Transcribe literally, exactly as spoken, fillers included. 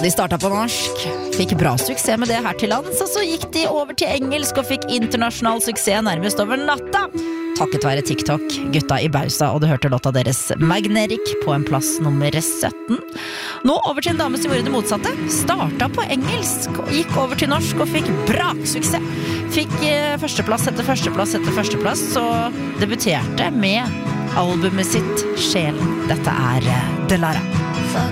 De startet på norsk, fikk bra suksess med det her til lands, og så gikk de over til engelsk og fikk internasjonal suksess nærmest over natta. Takket være TikTok, gutta i Bausa, og du hørte låta deres Magnetic på en plass nummer sytten. Nå over til en dame som gjorde det motsatte. Startet på engelsk, gikk over til norsk og fikk braksuksess. Fikk eh, førsteplass etter førsteplass etter førsteplass, og debuterte med albumet sitt Sjelen. Dette er eh, Delara.